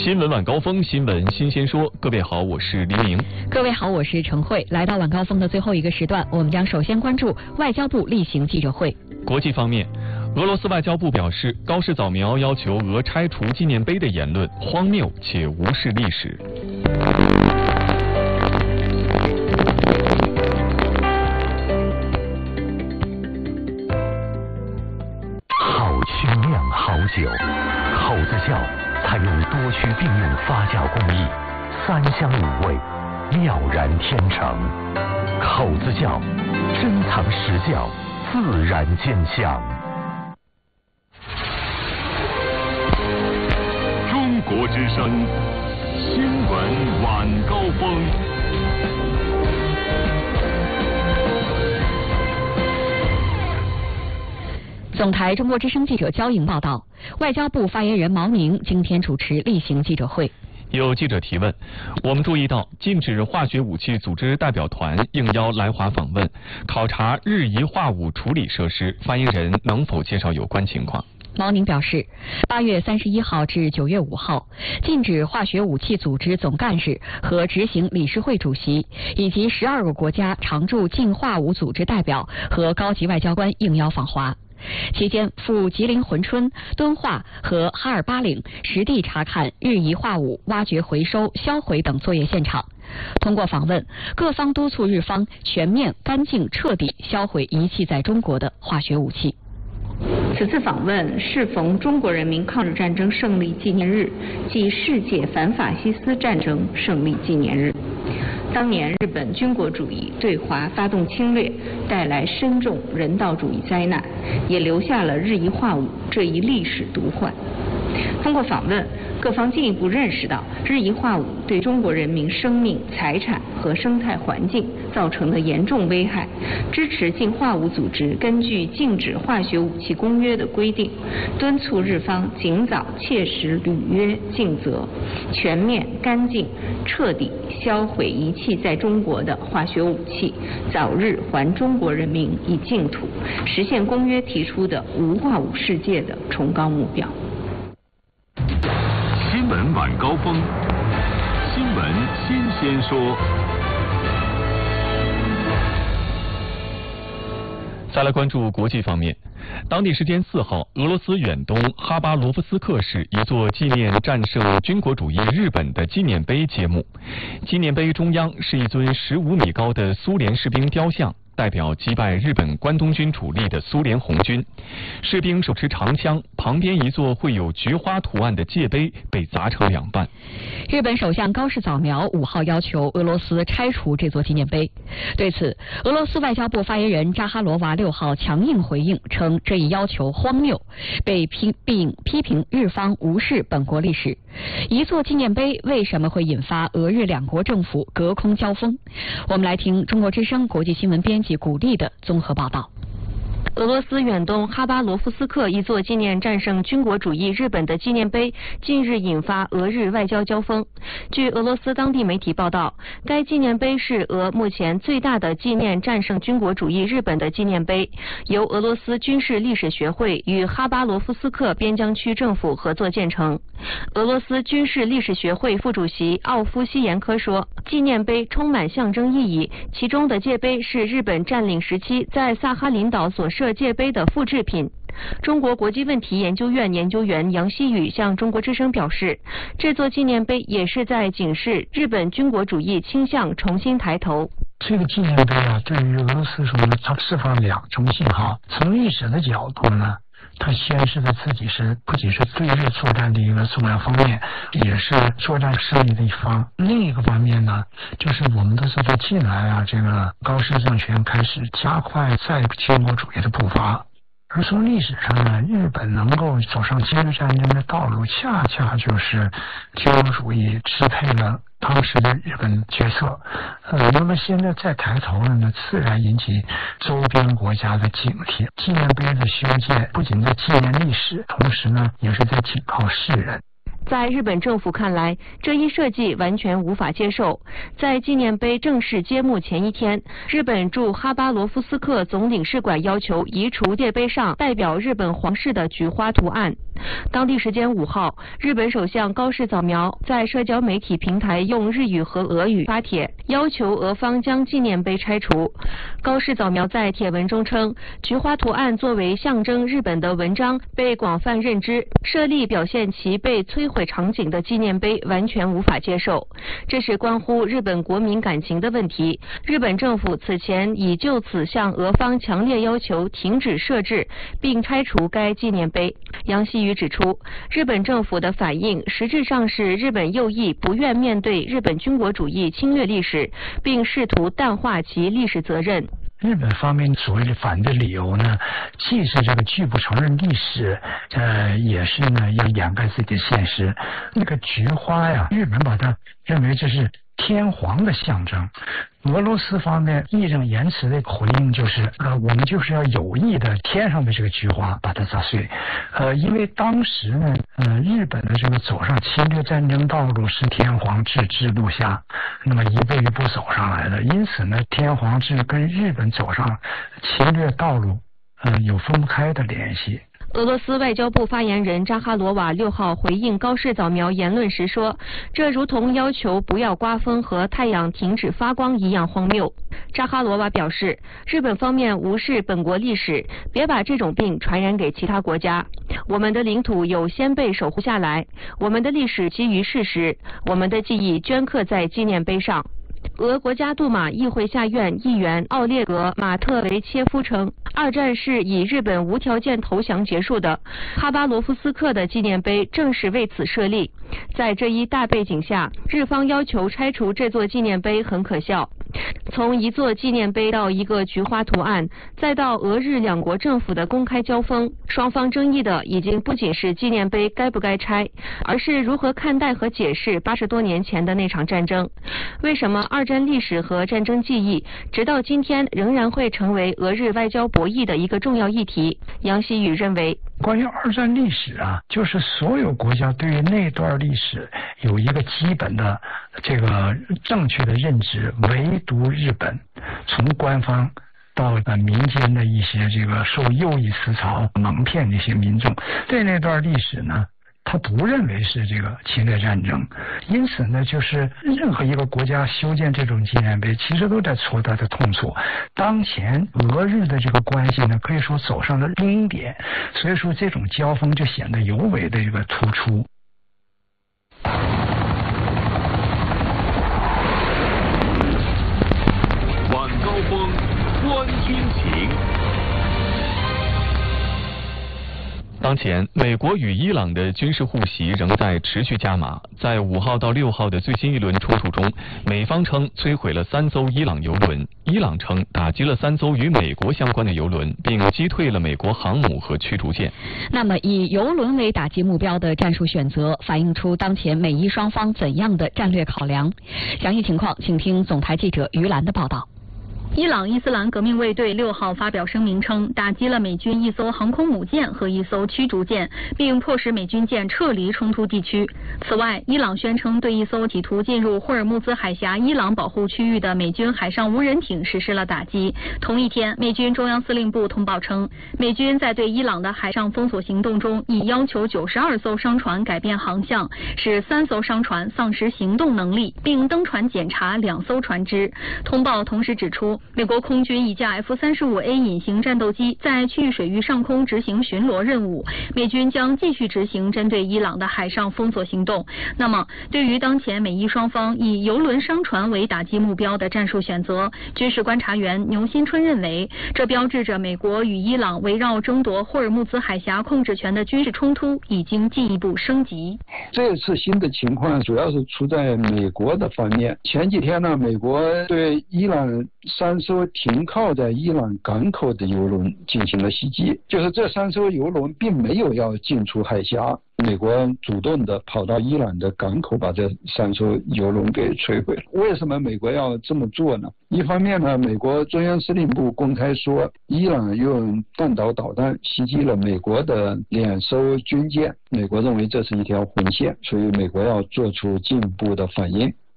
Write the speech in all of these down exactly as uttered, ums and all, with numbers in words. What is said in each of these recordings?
新闻晚高峰，新闻新鲜说。各位好，我是黎明。 各位好，我是陈慧。来到晚高峰的最后一个时段，我们将首先关注外交部例行记者会。 国际方面，俄罗斯外交部表示，高市早苗要求俄拆除纪念碑的言论荒谬且无视历史。 好清酿好酒，口子窖采用多区并用发酵工艺，三香五味，妙然天成。口子窖，珍藏实窖，自然见香。 中国之声新闻晚高峰。 总台中国之声记者焦莹报道，外交部发言人毛宁今天主持例行记者会。 有记者提问，我们注意到禁止化学武器组织代表团应邀来华访问，考察日仪化武处理设施，发言人能否介绍有关情况？ 毛宁表示，八月三十一号至九月五号，禁止化学武器组织总干事和执行理事会主席以及十二个国家常驻禁化武组织代表和高级外交官应邀访华。期间赴吉林珲春、敦化和哈尔巴岭实地查看日仪化武挖掘、回收、销毁等作业现场。通过访问，各方督促日方全面、干净、彻底销毁遗弃在中国的化学武器。 此次访问适逢中国人民抗日战争胜利纪念日暨世界反法西斯战争胜利纪念日。当年日本军国主义对华发动侵略，带来深重人道主义灾难，也留下了日仪化武这一历史毒患。通过访问，各方进一步认识到日仪化武对中国人民生命、财产和生态环境造成的严重危害，支持禁化武组织根据《禁止化学武器公约》的规定，敦促日方尽早切实履约尽责，全面、干净、彻底销毁遗弃在中国的化学武器，早日还中国人民以净土，实现公约提出的无化武世界的崇高目标。 新闻晚高峰，新闻新鲜说。 再来关注国际方面，当地时间四号，俄罗斯远东哈巴罗夫斯克市一座纪念战胜军国主义日本的纪念碑揭幕。纪念碑中央是一尊十五米高的苏联士兵雕像，代表击败日本关东军主力的苏联红军。士兵手持长枪，旁边一座绘有菊花图案的界碑被砸成两半。 日本首相高市早苗五号要求俄罗斯拆除这座纪念碑。对此，俄罗斯外交部发言人扎哈罗娃六号强硬回应，称这一要求荒谬，被批并批评日方无视本国历史。一座纪念碑为什么会引发俄日两国政府隔空交锋？我们来听中国之声国际新闻编辑古丽的综合报道。 俄罗斯远东哈巴罗夫斯克一座纪念战胜军国主义日本的纪念碑近日引发俄日外交交锋。据俄罗斯当地媒体报道，该纪念碑是俄目前最大的纪念战胜军国主义日本的纪念碑，由俄罗斯军事历史学会与哈巴罗夫斯克边疆区政府合作建成。俄罗斯军事历史学会副主席奥夫西延科说，纪念碑充满象征意义，其中的界碑是日本占领时期在萨哈林岛所设界碑的复制品。中国国际问题研究院研究员杨希宇向中国之声表示，这座纪念碑也是在警示日本军国主义倾向重新抬头。 这个纪念碑啊，对于俄罗斯说呢，它释放两种信号。从历史的角度呢，它显示的自己是不仅是对日作战的一个重要方面，也是作战胜利的一方。另一个方面呢，就是我们都知道近来啊，这个高市政权开始加快再军国主义的步伐。而从历史上呢，日本能够走上侵略战争的道路，恰恰就是军国主义支配了当时的日本决策。呃，那么现在再抬头了呢，自然引起周边国家的警惕。纪念碑的修建不仅在纪念历史，同时呢，也是在警告世人。 在日本政府看来，这一设计完全无法接受。在纪念碑正式揭幕前一天，日本驻哈巴罗夫斯克总领事馆要求移除界碑上代表日本皇室的菊花图案。 当地时间五号，日本首相高市早苗在社交媒体平台用日语和俄语发帖，要求俄方将纪念碑拆除。高市早苗在帖文中称，菊花图案作为象征日本的文章被广泛认知，设立表现其被摧毁场景的纪念碑完全无法接受，这是关乎日本国民感情的问题。日本政府此前已就此向俄方强烈要求停止设置并拆除该纪念碑。杨希宇指出，日本政府的反应实质上是日本右翼不愿面对日本军国主义侵略历史，并试图淡化其历史责任。 日本方面所谓的反对理由呢，既是这个拒不承认历史，呃，也是呢要掩盖自己的现实。那个菊花呀，日本把它认为这是天皇的象征。俄罗斯方面义正言辞的回应就是，呃，我们就是要有意的天上的这个菊花把它砸碎，呃，因为当时呢，呃，日本的这个走上侵略战争道路是天皇制制度下，那么一步一步走上来的，因此呢，天皇制跟日本走上侵略道路，呃，有分不开的联系。 俄罗斯外交部发言人扎哈罗娃六号回应高市早苗言论时说，这如同要求不要刮风和太阳停止发光一样荒谬。扎哈罗娃表示，日本方面无视本国历史，别把这种病传染给其他国家。我们的领土有先辈守护下来，我们的历史基于事实，我们的记忆镌刻在纪念碑上。俄国家杜马议会下院议员奥列格·马特维切夫称，二战是以日本无条件投降结束的，哈巴罗夫斯克的纪念碑正是为此设立。在这一大背景下，日方要求拆除这座纪念碑很可笑。从一座纪念碑到一个菊花图案，再到俄日两国政府的公开交锋，双方争议的已经不仅是纪念碑该不该拆，而是如何看待和解释八十多年前的那场战争。为什么二战历史和战争记忆直到今天仍然会成为俄日外交博弈的一个重要议题？杨希宇认为， 关于二战历史啊，就是所有国家对于那段历史有一个基本的这个正确的认知，唯独日本，从官方到呃民间的一些这个受右翼思潮蒙骗的一些民众，对那段历史呢，他不认为是这个侵略战争，因此呢，就是任何一个国家修建这种纪念碑，其实都在戳他的痛处。当前俄日的这个关系呢，可以说走上了冰点，所以说这种交锋就显得尤为的一个突出。 晚高峰，观军情。 当前，美国与伊朗的军事互袭仍在持续加码。在五号到六号的最新一轮冲突中，美方称摧毁了三艘伊朗油轮，伊朗称打击了三艘与美国相关的油轮，并击退了美国航母和驱逐舰。 那么，以油轮为打击目标的战术选择，反映出当前美伊双方怎样的战略考量？详细情况，请听总台记者于兰的报道。 伊朗伊斯兰革命卫队六号发表声明称，打击了美军一艘航空母舰和一艘驱逐舰，并迫使美军舰撤离冲突地区。此外，伊朗宣称对一艘企图进入霍尔木兹海峡伊朗保护区域的美军海上无人艇实施了打击。同一天，美军中央司令部通报称，美军在对伊朗的海上封锁行动中，已要求九十二艘商船改变航向，使三艘商船丧失行动能力，并登船检查两艘船只。通报同时指出，美国空军一架 F 三十五 A 隐形战斗机在区域水域上空执行巡逻任务，美军将继续执行针对伊朗的海上封锁行动。那么，对于当前美伊双方以油轮商船为打击目标的战术选择，军事观察员牛新春认为，这标志着美国与伊朗围绕争夺霍尔木兹海峡控制权的军事冲突已经进一步升级。 这次新的情况主要是出在美国的方面。前几天呢，美国对伊朗三艘停靠在伊朗港口的油轮进行了袭击，就是这三艘油轮并没有要进出海峡，美国主动的跑到伊朗的港口把这三艘油轮给摧毁了。为什么美国要这么做呢？一方面呢，美国中央司令部公开说，伊朗用弹道导弹袭击了美国的两艘军舰，美国认为这是一条红线，所以美国要做出进一步的反应。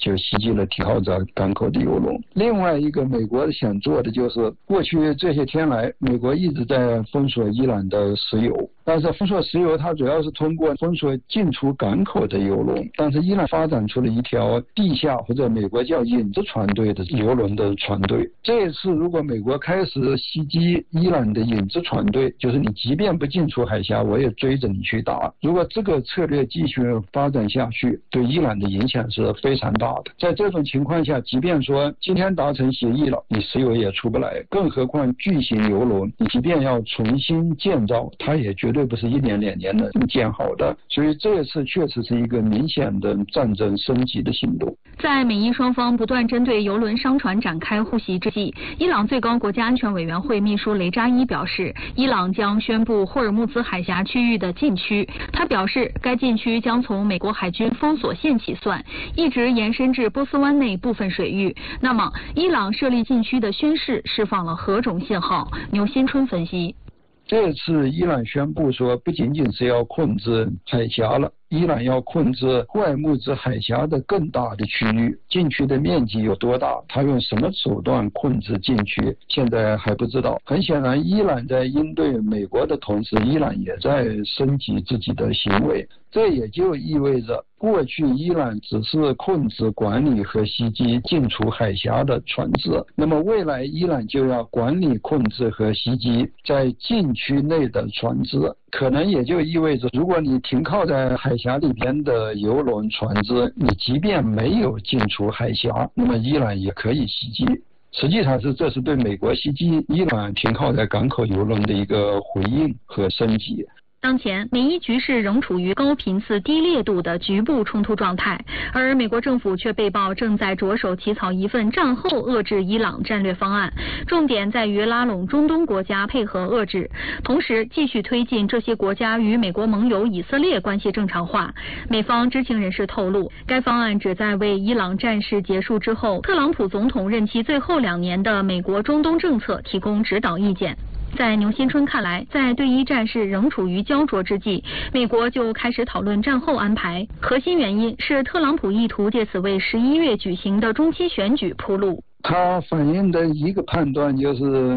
就袭击了停靠在港口的油轮。另外一个美国想做的就是，过去这些天来，美国一直在封锁伊朗的石油，但是封锁石油它主要是通过封锁进出港口的油轮，但是伊朗发展出了一条地下或者美国叫影子船队的油轮的船队。这一次如果美国开始袭击伊朗的影子船队，就是你即便不进出海峡，我也追着你去打。如果这个策略继续发展下去，对伊朗的影响是非常大的。在这种情况下，即便说今天达成协议了，你石油也出不来，更何况巨型油轮，你即便要重新建造，它也绝对不是一年两年能建好的。所以这一次确实是一个明显的战争升级的行动。 在美伊双方不断针对油轮商船展开互袭之际，伊朗最高国家安全委员会秘书雷扎伊表示，伊朗将宣布霍尔木兹海峡区域的禁区。他表示，该禁区将从美国海军封锁线起算，一直延伸至波斯湾内部分水域。那么，伊朗设立禁区的宣示释放了何种信号？牛新春分析。 这次伊朗宣布说，不仅仅是要控制海峡了，伊朗要控制霍尔木兹海峡的更大的区域，禁区的面积有多大，他用什么手段控制禁区，现在还不知道。很显然，伊朗在应对美国的同时，伊朗也在升级自己的行为。这也就意味着，过去伊朗只是控制、管理和袭击进出海峡的船只，那么未来伊朗就要管理、控制和袭击在禁区内的船只。可能也就意味着，如果你停靠在海峡里边的油轮船只，你即便没有进出海峡，那么伊朗也可以袭击。实际上是这是对美国袭击伊朗停靠在港口油轮的一个回应和升级。 当前，美伊局势仍处于高频次、低烈度的局部冲突状态，而美国政府却被曝正在着手起草一份战后遏制伊朗战略方案，重点在于拉拢中东国家配合遏制，同时继续推进这些国家与美国盟友以色列关系正常化。美方知情人士透露，该方案旨在为伊朗战事结束之后，特朗普总统任期最后两年的美国中东政策提供指导意见。在牛新春看来，在对伊战事仍处于焦灼之际，美国就开始讨论战后安排。核心原因是特朗普意图借此为十一月举行的中期选举铺路。 它反映的一个判断就是，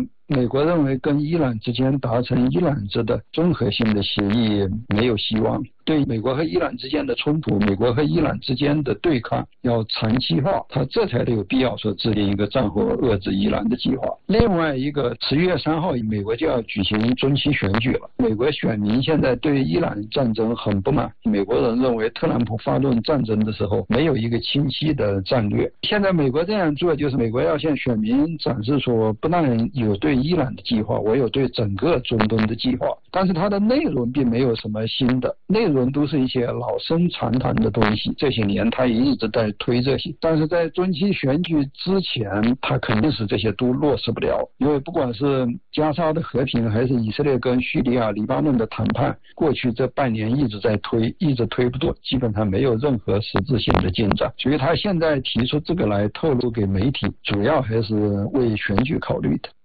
美国认为跟伊朗之间达成伊朗制的综合性的协议没有希望。对美国和伊朗之间的冲突，美国和伊朗之间的对抗要长期化，他这才有必要说制定一个战后遏制伊朗的计划。另外一个，十一月三号美国就要举行中期选举了，美国选民现在对伊朗战争很不满，美国人认为特朗普发动战争的时候没有一个清晰的战略。现在美国这样做，就是美国要向选民展示说，不但有对伊朗的计划，我有对整个中东的计划，但是它的内容并没有什么新的，内容都是一些老生常谈的东西，这些年他也一直在推这些，但是在中期选举之前，他肯定是这些都落实不了，因为不管是加沙的和平，还是以色列跟叙利亚、黎巴嫩的谈判，过去这半年一直在推，一直推不动，基本上没有任何实质性的进展，所以他现在提出这个来透露给媒体，主要还是为选举考虑的。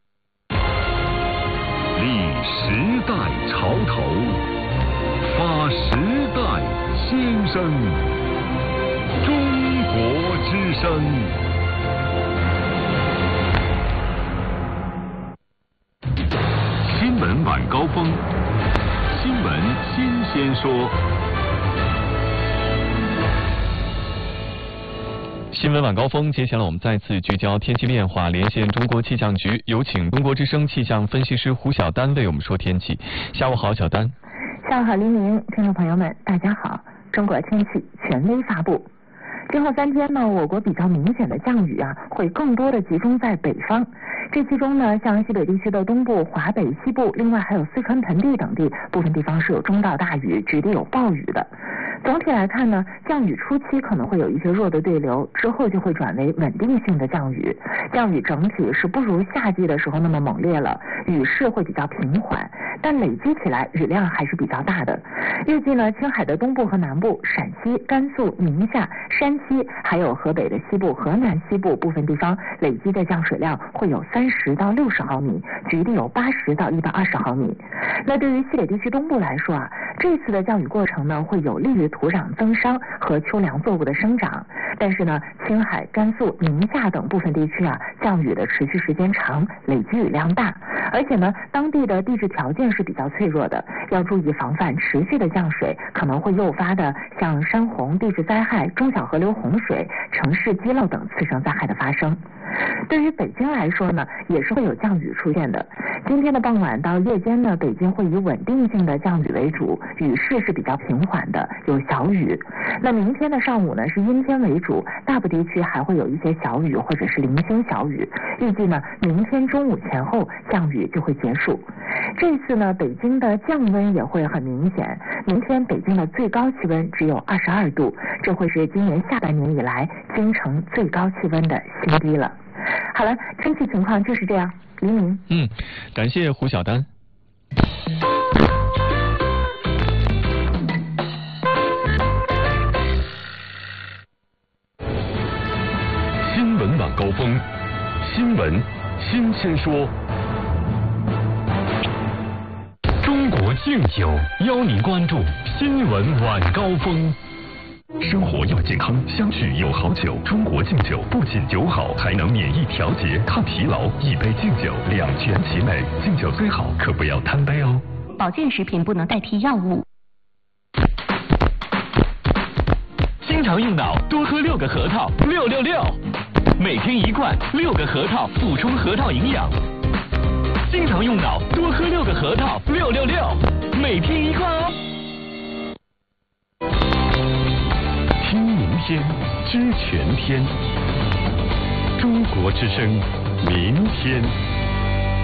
立时代潮头，发时代先声，中国之声。新闻晚高峰，新闻新鲜说。 新闻晚高峰，接下来我们再次聚焦天气变化，连线中国气象局，有请中国之声气象分析师胡晓丹为我们说天气。下午好，小丹。 下午好，黎明，听众朋友们，大家好。中国天气权威发布。今后三天呢，我国比较明显的降雨啊，会更多的集中在北方。这其中呢，像西北地区的东部、华北、西部，另外还有四川盆地等地，部分地方是有中到大雨，局地有暴雨的。总体来看呢，降雨初期可能会有一些弱的对流，之后就会转为稳定性的降雨。降雨整体是不如夏季的时候那么猛烈了，雨势会比较平缓，但累积起来雨量还是比较大的。预计呢，青海的东部和南部、陕西、甘肃、宁夏、山西，还有河北的西部、河南西部部分地方，累积的降水量会有三十到六十毫米，局地有八十到一百二十毫米。那对于西北地区东部来说啊，这次的降雨过程呢，会有利于土壤增生和秋粮作物的生长。 但是呢，青海、甘肃、宁夏等部分地区啊，降雨的持续时间长，累积雨量大，而且呢，当地的地质条件是比较脆弱的，要注意防范持续的降水可能会诱发的像山洪、地质灾害、中小河流洪水、城市积漏等次生灾害的发生。对于北京来说呢，也是会有降雨出现的。今天的傍晚到夜间呢，北京会以稳定性的降雨为主，雨势是比较平缓的，有小雨。那明天的上午呢，是阴天为主，大部地区还会有一些小雨或者是零星小雨。预计呢，明天中午前后降雨就会结束。这次呢，北京的降温也会很明显。明天北京的最高气温只有二十二度，这会是今年下半年以来京城最高气温的新低了。好了，天气情况就是这样。黎明。 嗯，感谢胡晓丹。 新闻晚高峰，新闻新鲜说。中国敬酒邀您关注新闻晚高峰。生活要健康，相聚有好酒。中国敬酒不仅酒好，还能免疫调节、抗疲劳。一杯敬酒，两全其美。敬酒最好，可不要贪杯哦。 保健食品不能代替药物。 经常用脑，多喝六个核桃，六六六。每天一罐，六个核桃，补充核桃营养。经常用脑，多喝六个核桃，六六六。每天一罐哦。 听明天，知全天。中国之声，明天。